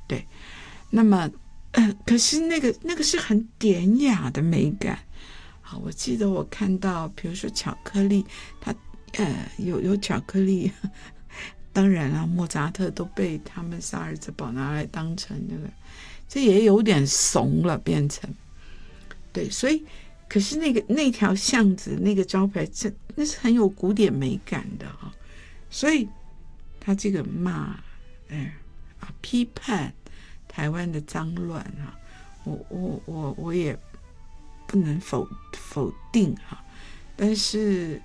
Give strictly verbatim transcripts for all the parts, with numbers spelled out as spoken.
对，那么呃，可是那个那个是很典雅的美感。好，我记得我看到，比如说巧克力，它呃有有巧克力，当然了，莫扎特都被他们萨尔茨堡拿来当成那个，这也有点怂了，变成对，所以可是那个那条巷子那个招牌，这那是很有古典美感的哈、哦，所以他这个骂，哎啊批判台湾的脏乱啊，我我我我也不能否否定哈，但是，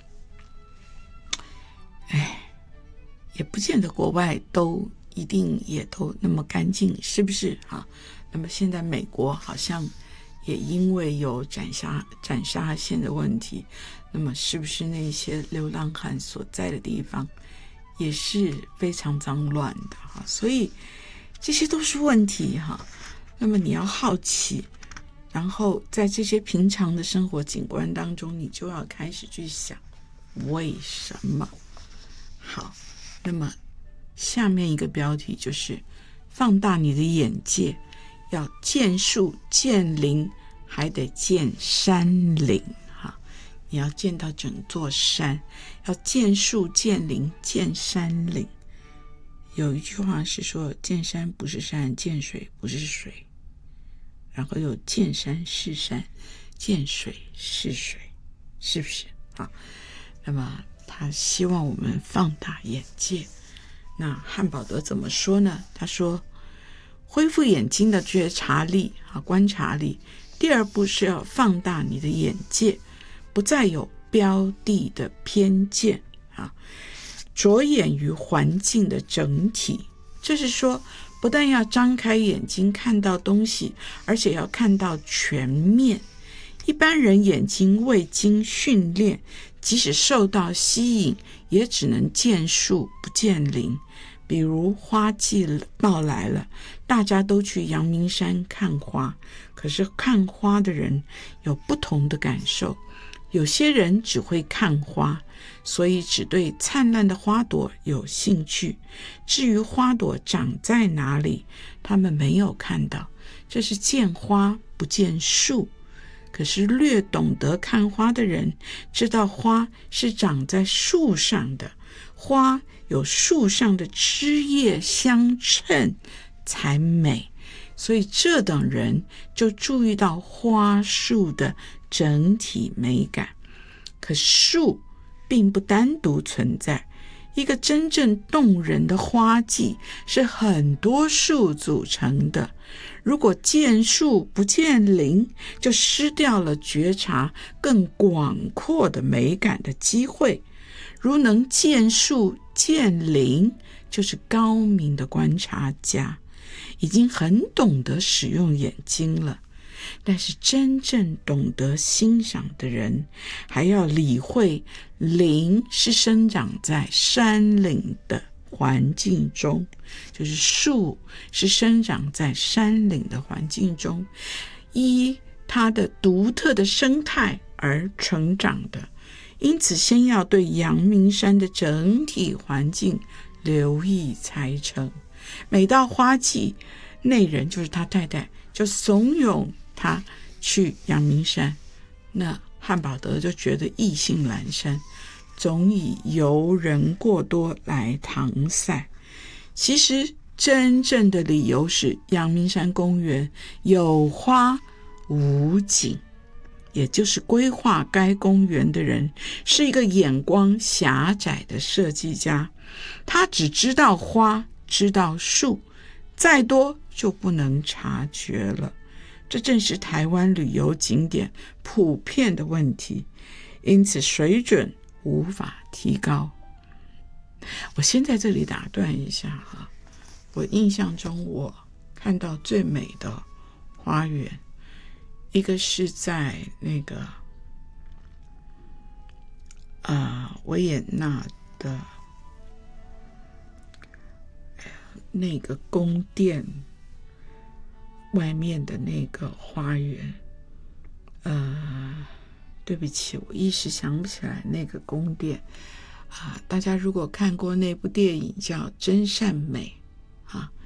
哎，也不见得国外都一定也都那么干净，是不是啊？那么现在美国好像也因为有斩杀斩杀线的问题，那么是不是那些流浪汉所在的地方也是非常脏乱的哈？所以这些都是问题哈。那么你要好奇。然后在这些平常的生活景观当中，你就要开始去想为什么。好，那么下面一个标题就是放大你的眼界，要见树见林，还得见山林哈。你要见到整座山，要见树见林见山林。有一句话是说，见山不是山，见水不是水。然后又见山是山，见水是水，是不是啊？那么他希望我们放大眼界。那汉堡德怎么说呢？他说，恢复眼睛的觉察力啊，观察力。第二步是要放大你的眼界，不再有标的的偏见啊，着眼于环境的整体。这是说，不但要张开眼睛看到东西，而且要看到全面。一般人眼睛未经训练，即使受到吸引，也只能见树不见林。比如花季到来了，大家都去阳明山看花，可是看花的人有不同的感受。有些人只会看花，所以只对灿烂的花朵有兴趣，至于花朵长在哪里，他们没有看到，这是见花不见树。可是略懂得看花的人知道花是长在树上的，花有树上的枝叶相衬才美，所以这等人就注意到花树的整体美感。可树并不单独存在，一个真正动人的花季是很多树组成的。如果见树不见林，就失掉了觉察更广阔的美感的机会。如能见树见林，就是高明的观察家，已经很懂得使用眼睛了。但是真正懂得欣赏的人，还要理会林是生长在山岭的环境中，就是树是生长在山岭的环境中，依它的独特的生态而成长的。因此先要对阳明山的整体环境留意才成。每到花季，内人就是他太太就怂恿他去阳明山，那汉堡德就觉得意兴阑珊，总以游人过多来搪塞。其实真正的理由是阳明山公园有花无景，也就是规划该公园的人是一个眼光狭窄的设计家，他只知道花，知道树，再多就不能察觉了。这正是台湾旅游景点普遍的问题，因此水准无法提高。我先在这里打断一下哈，我印象中我看到最美的花园，一个是在那个呃维也纳的那个宫殿外面的那个花园，呃，对不起，我一时想不起来那个宫殿啊。大家如果看过那部电影叫《真善美》啊，